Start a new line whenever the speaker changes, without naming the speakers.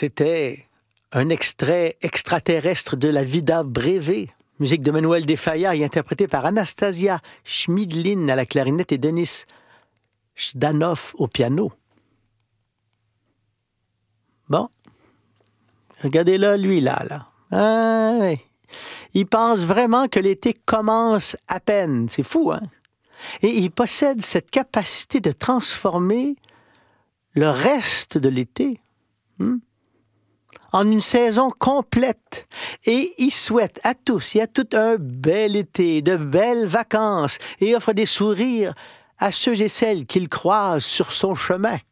C'était un extrait extraterrestre de la Vida Breve, musique de Manuel de Falla et interprétée par Anastasia Schmidlin à la clarinette et Denis Zhdanov au piano. Bon, regardez-là, lui, là. Ah, oui. Il pense vraiment que l'été commence à peine. C'est fou, hein? Et il possède cette capacité de transformer le reste de l'été en une saison complète. Et il souhaite à tous et à toutes un bel été, de belles vacances, et offre des sourires à ceux et celles qu'il croise sur son chemin.